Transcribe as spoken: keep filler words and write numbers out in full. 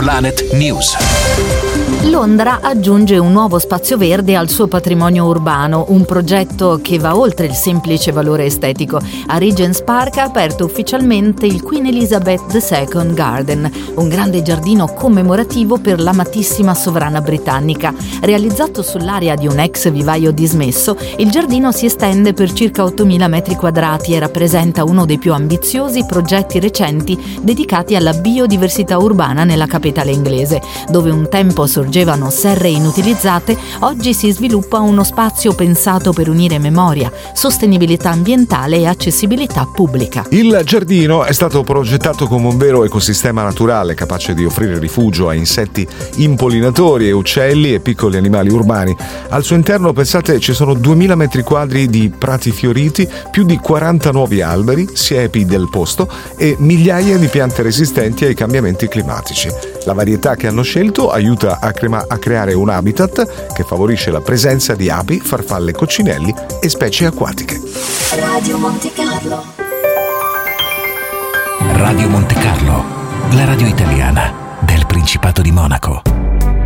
Planet News. Londra aggiunge un nuovo spazio verde al suo patrimonio urbano, un progetto che va oltre il semplice valore estetico. A Regent's Park ha aperto ufficialmente il Queen Elizabeth secondo Garden, un grande giardino commemorativo per l'amatissima sovrana britannica. Realizzato sull'area di un ex vivaio dismesso, il giardino si estende per circa ottomila metri quadrati e rappresenta uno dei più ambiziosi progetti recenti dedicati alla biodiversità urbana nella capitale inglese, dove un tempo sorgevano serre inutilizzate. Oggi si sviluppa uno spazio pensato per unire memoria, sostenibilità ambientale e accessibilità pubblica. Il giardino è stato progettato come un vero ecosistema naturale, capace di offrire rifugio a insetti impollinatori e uccelli e piccoli animali urbani. Al suo interno, pensate, ci sono duemila metri quadri di prati fioriti, più di quaranta nuovi alberi, siepi del posto e migliaia di piante resistenti ai cambiamenti climatici. La varietà che hanno scelto aiuta a, crema- a creare un habitat che favorisce la presenza di api, farfalle, coccinelli e specie acquatiche. Radio Monte Carlo. Radio Monte Carlo, la radio italiana del Principato di Monaco.